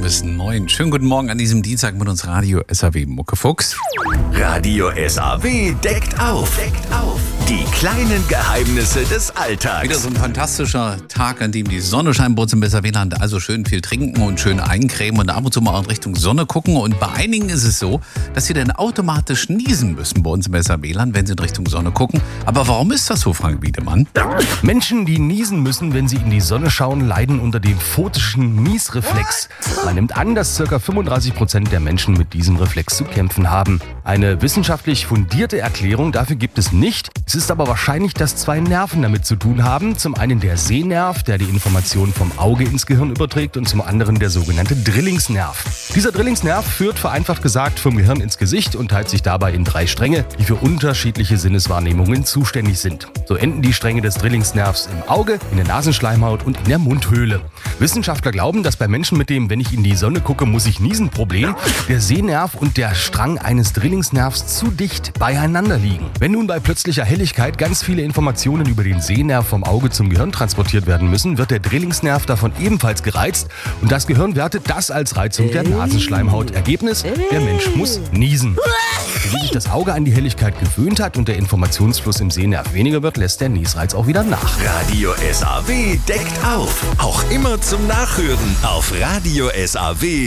bis 9. Schönen guten Morgen an diesem Dienstag mit uns Radio SAW Muckefuchs. Radio SAW deckt auf. Die kleinen Geheimnisse des Alltags. Wieder so ein fantastischer Tag, an dem die Sonne scheint bei uns im SAW-Land. Also schön viel trinken und schön eincremen und ab und zu mal in Richtung Sonne gucken. Und bei einigen ist es so, dass sie dann automatisch niesen müssen bei uns im SAW-Land, wenn sie in Richtung Sonne gucken. Aber warum ist das so, Frank Wiedemann? Menschen, die niesen müssen, wenn sie in die Sonne schauen, leiden unter dem photischen Niesreflex. Man nimmt an, dass ca. 35% der Menschen mit diesem Reflex zu kämpfen haben. Eine wissenschaftlich fundierte Erklärung dafür gibt es nicht. Es ist aber wahrscheinlich, dass zwei Nerven damit zu tun haben. Zum einen der Sehnerv, der die Informationen vom Auge ins Gehirn überträgt, und zum anderen der sogenannte Drillingsnerv. Dieser Drillingsnerv führt, vereinfacht gesagt, vom Gehirn ins Gesicht und teilt sich dabei in 3 Stränge, die für unterschiedliche Sinneswahrnehmungen zuständig sind. So enden die Stränge des Drillingsnervs im Auge, in der Nasenschleimhaut und in der Mundhöhle. Wissenschaftler glauben, dass bei Menschen mit dem, wenn ich in die Sonne gucke, muss ich niesen Problem, der Sehnerv und der Strang eines Drillingsnervs zu dicht beieinander liegen. Wenn nun bei plötzlicher Helligkeit ganz viele Informationen über den Sehnerv vom Auge zum Gehirn transportiert werden müssen, wird der Drillingsnerv davon ebenfalls gereizt und das Gehirn wertet das als Reizung der Nasenschleimhaut. Ergebnis: der Mensch muss niesen. Wie sich das Auge an die Helligkeit gewöhnt hat und der Informationsfluss im Sehnerv weniger wird, lässt der Niesreiz auch wieder nach. Radio SAW deckt auf. Auch immer zum Nachhören auf Radio SAW.